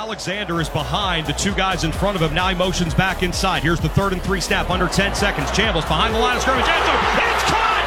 Alexander is behind the two guys in front of him. Now he motions back inside. Here's the 3rd and 3 snap, under 10 seconds. Chambliss behind the line of scrimmage. It's caught!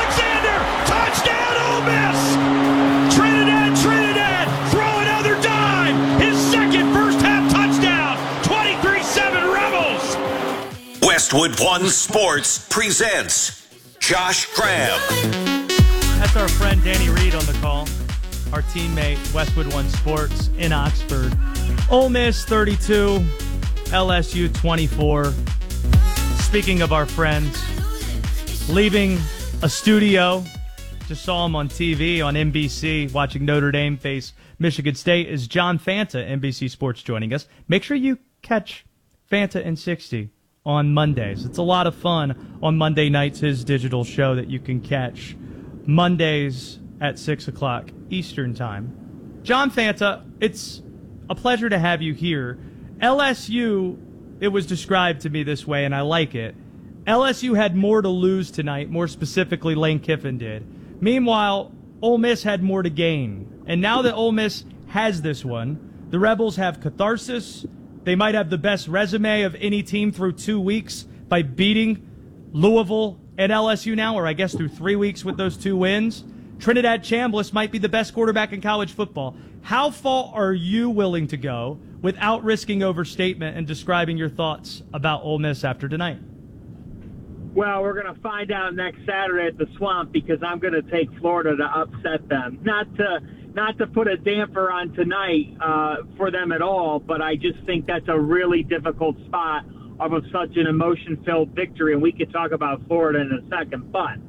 Alexander! Touchdown, Ole Miss! Trinidad, throw another dime! His second first-half touchdown! 23-7 Rebels! Westwood One Sports presents Josh Graham. That's our friend Danny Reed on the call. Our teammate, Westwood One Sports in Oxford. Ole Miss 32, LSU 24. Speaking of our friends, leaving a studio, just saw him on TV on NBC watching Notre Dame face Michigan State, is John Fanta, NBC Sports, joining us. Make sure you catch Fanta in 60 on Mondays. It's a lot of fun on Monday nights, his digital show that you can catch Mondays at 6 o'clock Eastern Time. John Fanta, it's a pleasure to have you here. LSU, it was described to me this way, and I like it. LSU had more to lose tonight, more specifically Lane Kiffin did. Meanwhile, Ole Miss had more to gain. And now that Ole Miss has this one, the Rebels have catharsis. They might have the best resume of any team through 2 weeks by beating Louisville and LSU now, or I guess through 3 weeks with those 2 wins. Trinidad Chambliss might be the best quarterback in college football. How far are you willing to go without risking overstatement and describing your thoughts about Ole Miss after tonight? Well, we're going to find out next Saturday at the Swamp, because I'm going to take Florida to upset them. Not to put a damper on tonight for them at all, but I just think that's a really difficult spot of such an emotion-filled victory, and we could talk about Florida in a second. But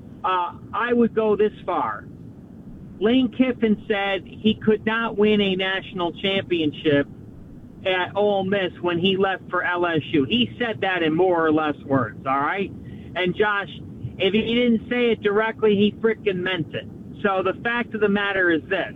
I would go this far. Lane Kiffin said he could not win a national championship at Ole Miss when he left for LSU. He said that in more or less words, all right? And Josh, if he didn't say it directly, he freaking meant it. So the fact of the matter is this.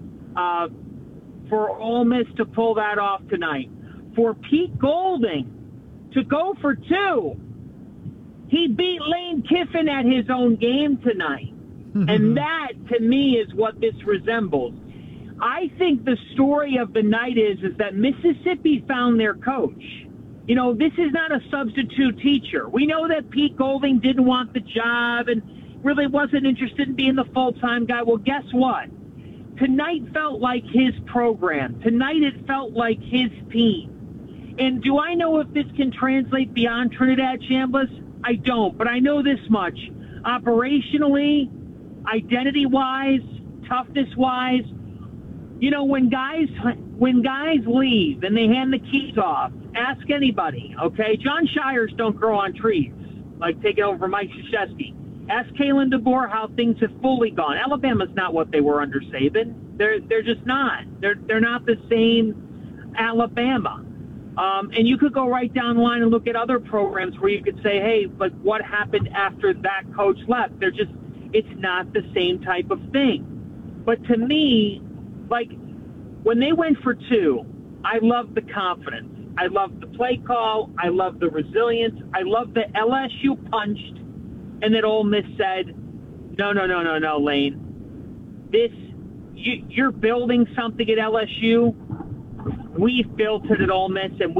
For Ole Miss to pull that off tonight, for Pete Golding to go for 2, he beat Lane Kiffin at his own game tonight. And that, to me, is what this resembles. I think the story of the night is that Mississippi found their coach. You know, this is not a substitute teacher. We know that Pete Golding didn't want the job and really wasn't interested in being the full-time guy. Well, guess what? Tonight felt like his program. Tonight it felt like his team. And do I know if this can translate beyond Trinidad Chambliss? I don't, but I know this much. Operationally, identity-wise, toughness-wise, you know, when guys leave and they hand the keys off, ask anybody, okay? John Shires don't grow on trees, like taking over Mike Krzyzewski. Ask Kalen DeBoer how things have fully gone. Alabama's not what they were under Saban. They're just not. They're not the same Alabama. And you could go right down the line and look at other programs where you could say, hey, but what happened after that coach left? It's not the same type of thing. But to me, like, when they went for 2, I loved the confidence. I loved the play call. I loved the resilience. I loved that LSU punched and that Ole Miss said, no, Lane. You're building something at LSU. We've built it at Ole Miss, and